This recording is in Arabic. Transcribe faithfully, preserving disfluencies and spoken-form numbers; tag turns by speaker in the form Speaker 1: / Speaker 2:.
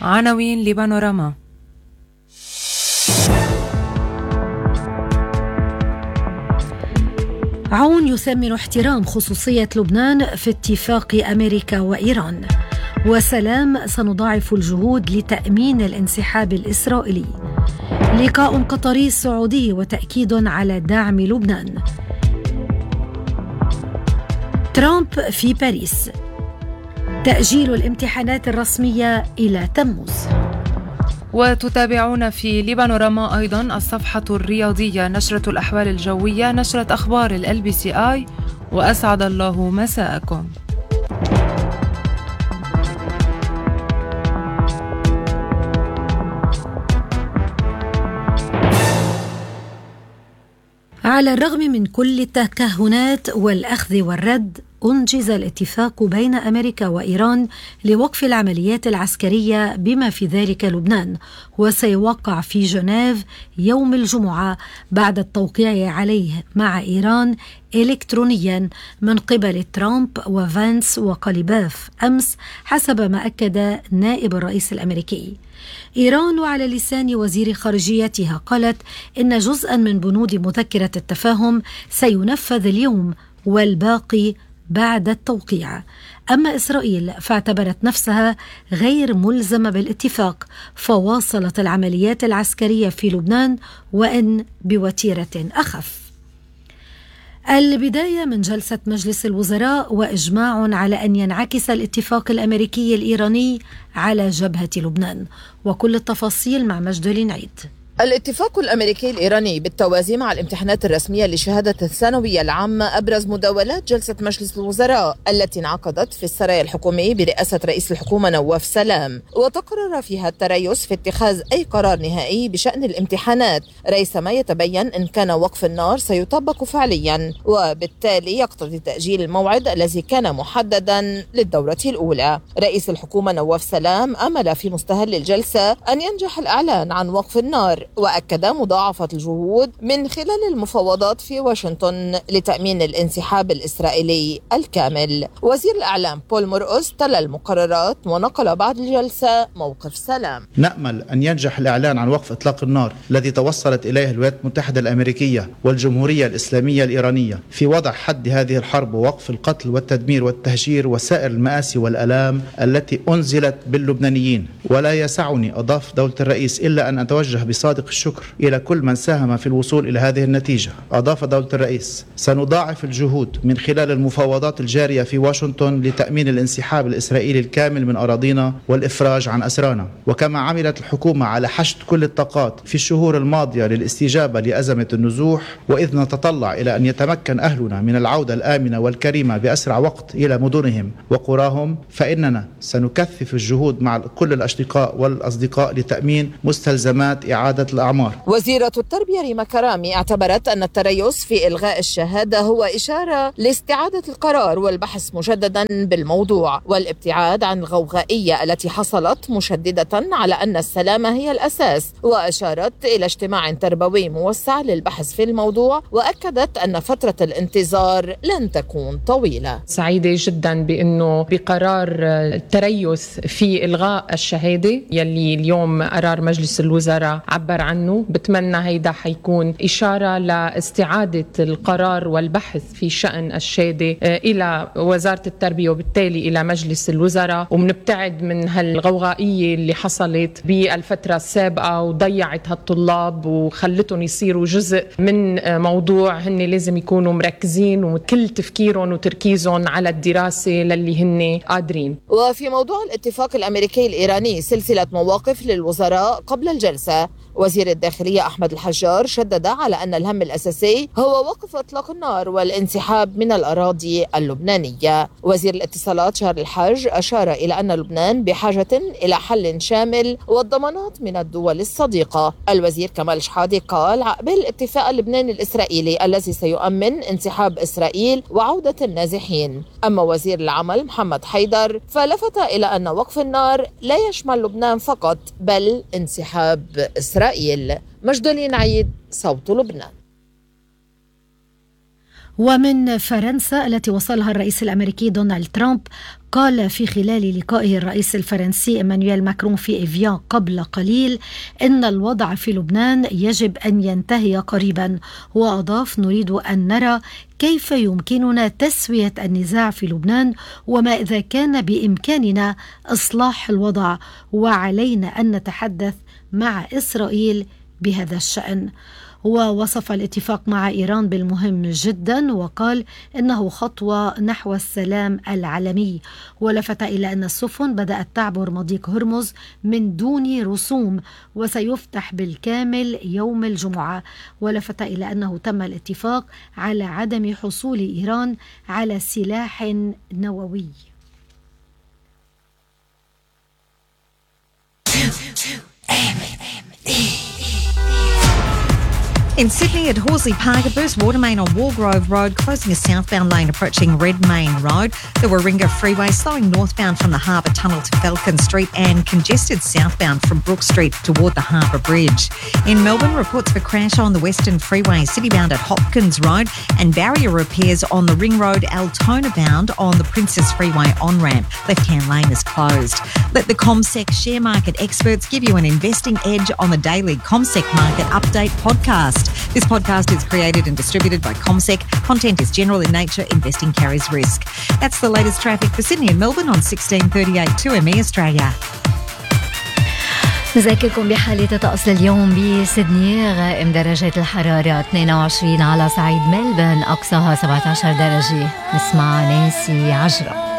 Speaker 1: عناوين لبانوراما.
Speaker 2: عون يثمن احترام خصوصية لبنان في اتفاق أمريكا وإيران. وسلام سنضاعف الجهود لتأمين الانسحاب الإسرائيلي. لقاء قطري سعودي وتأكيد على دعم لبنان. ترامب في باريس. تأجيل الامتحانات الرسمية إلى تموز.
Speaker 1: وتتابعون في لبانوراما أيضا الصفحة الرياضية، نشرة الأحوال الجوية، نشرة أخبار ال بي سي آي، وأسعد الله مساءكم.
Speaker 2: على الرغم من كل التكهنات والأخذ والرد، أنجز الاتفاق بين أمريكا وإيران لوقف العمليات العسكرية بما في ذلك لبنان، وسيوقع في جنيف يوم الجمعة بعد التوقيع عليه مع إيران إلكترونيا من قبل ترامب وفانس وقليباف أمس، حسب ما أكد نائب الرئيس الأمريكي. إيران وعلى لسان وزير خارجيتها قالت إن جزءا من بنود مذكرة التفاهم سينفذ اليوم والباقي بعد التوقيع. أما إسرائيل فاعتبرت نفسها غير ملزمة بالاتفاق، فواصلت العمليات العسكرية في لبنان وإن بوتيرة أخف. البداية من جلسة مجلس الوزراء وإجماع على أن ينعكس الاتفاق الأمريكي الإيراني على جبهة لبنان، وكل التفاصيل مع مجد العنعيد.
Speaker 3: الاتفاق الأمريكي الإيراني بالتوازي مع الامتحانات الرسمية لشهادة الثانوية العامة أبرز مداولات جلسة مجلس الوزراء التي انعقدت في السرايا الحكومي برئاسة رئيس الحكومة نواف سلام، وتقرر فيها التريث في اتخاذ أي قرار نهائي بشأن الامتحانات ريثما يتبين إن كان وقف النار سيطبق فعليا، وبالتالي يقتضي تأجيل الموعد الذي كان محددا للدورة الأولى. رئيس الحكومة نواف سلام أمل في مستهل الجلسة أن ينجح الإعلان عن وقف النار، وأكد مضاعفة الجهود من خلال المفاوضات في واشنطن لتأمين الانسحاب الإسرائيلي الكامل. وزير الإعلام بول مرقس تلا المقررات ونقل بعد الجلسة موقف سلام.
Speaker 4: نأمل أن ينجح الإعلان عن وقف إطلاق النار الذي توصلت إليه الولايات المتحدة الأمريكية والجمهورية الإسلامية الإيرانية في وضع حد هذه الحرب ووقف القتل والتدمير والتهجير وسائر المآسي والألام التي أنزلت باللبنانيين. ولا يسعني، أضاف دولة الرئيس، إلا أن أتوجه بصادق الشكر إلى كل من ساهم في الوصول إلى هذه النتيجة. أضاف دولة الرئيس: سنضاعف الجهود من خلال المفاوضات الجارية في واشنطن لتأمين الانسحاب الإسرائيلي الكامل من أراضينا والإفراج عن أسرانا. وكما عملت الحكومة على حشد كل الطاقات في الشهور الماضية للاستجابة لأزمة النزوح، وإذ نتطلع إلى أن يتمكن أهلنا من العودة الآمنة والكريمة بأسرع وقت إلى مدنهم وقراهم، فإننا سنكثف الجهود مع كل الأشقاء والأصدقاء لتأمين مستلزمات إعادة الأعمار.
Speaker 3: وزيرة التربية ريما كرامي اعتبرت أن التريث في إلغاء الشهادة هو إشارة لاستعادة القرار والبحث مجددا بالموضوع والابتعاد عن الغوغائية التي حصلت، مشددة على أن السلامة هي الأساس، وأشارت إلى اجتماع تربوي موسع للبحث في الموضوع، وأكدت أن فترة الانتظار لن تكون طويلة.
Speaker 5: سعيدة جدا بأنه بقرار التريث في إلغاء الشهادة يلي اليوم قرار مجلس الوزراء عبر عنه، بتمنى هيدا حيكون إشارة لاستعادة القرار والبحث في شأن الشهادة إلى وزارة التربية وبالتالي إلى مجلس الوزراء، ومنبتعد من هالغوغائية اللي حصلت بالفترة السابقة وضيعت هالطلاب وخلتهم يصيروا جزء من موضوع هن لازم يكونوا مركزين وكل تفكيرهم وتركيزهم على الدراسة للي هن قادرين.
Speaker 3: وفي موضوع الاتفاق الأمريكي الإيراني سلسلة مواقف للوزراء قبل الجلسة. وزير الداخلية أحمد الحجار شدد على أن الهم الأساسي هو وقف إطلاق النار والانسحاب من الأراضي اللبنانية. وزير الاتصالات شهر الحج أشار إلى أن لبنان بحاجة إلى حل شامل والضمانات من الدول الصديقة. الوزير كمال شحادة قال عقب الاتفاق اللبناني الإسرائيلي الذي سيؤمن انسحاب إسرائيل وعودة النازحين. أما وزير العمل محمد حيدر فلفت إلى أن وقف النار لا يشمل لبنان فقط بل انسحاب إسرائيل. مجد العنعيد، صوت لبنان.
Speaker 2: ومن فرنسا التي وصلها الرئيس الأمريكي دونالد ترامب، قال في خلال لقائه الرئيس الفرنسي إيمانويل ماكرون في إيفيان قبل قليل إن الوضع في لبنان يجب أن ينتهي قريبا، وأضاف: نريد أن نرى كيف يمكننا تسوية النزاع في لبنان وما إذا كان بإمكاننا إصلاح الوضع، وعلينا أن نتحدث مع إسرائيل بهذا الشأن. ووصف الاتفاق مع إيران بالمهم جدا، وقال إنه خطوة نحو السلام العالمي، ولفت إلى أن السفن بدأت تعبر مضيق هرمز من دون رسوم وسيفتح بالكامل يوم الجمعة، ولفت إلى أنه تم الاتفاق على عدم حصول إيران على سلاح نووي.
Speaker 6: In Sydney at Horsley Park, a burst water main on Wargrove Road, closing a southbound lane approaching Red Main Road. The Warringah Freeway slowing northbound from the Harbour Tunnel to Falcon Street and congested southbound from Brook Street toward the Harbour Bridge. In Melbourne, reports of a crash on the Western Freeway, citybound at Hopkins Road, and barrier repairs on the Ring Road, Altona bound on the Princess Freeway on-ramp. Left-hand lane is closed. Let the CommSec share market experts give you an investing edge on the daily CommSec Market Update podcast. This podcast is created and distributed by CommSec. Content is general in nature. Investing carries risk. That's the latest traffic for Sydney and Melbourne on sixteen thirty-eight two M E Australia.
Speaker 7: نذكركم بحالة الطقس لليوم بسيدني. غائم درجة الحرارة اثنين وعشرين على صعيد ملبن، أقصاها سبعة عشر درجة. نسمع نانسي عجرة.